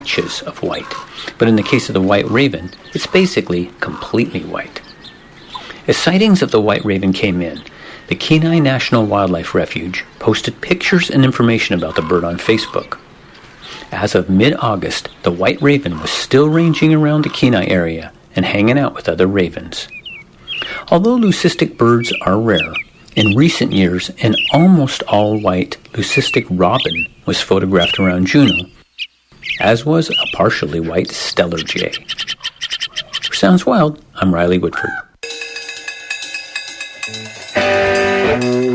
patches of white. But in the case of the white raven, it's basically completely white. As sightings of the white raven came in, the Kenai National Wildlife Refuge posted pictures and information about the bird on Facebook. As of mid-August, the white raven was still ranging around the Kenai area and hanging out with other ravens. Although leucistic birds are rare, in recent years an almost all-white leucistic robin was photographed around Juneau, as was a partially white stellar jay. For Sounds Wild, I'm Riley Woodford.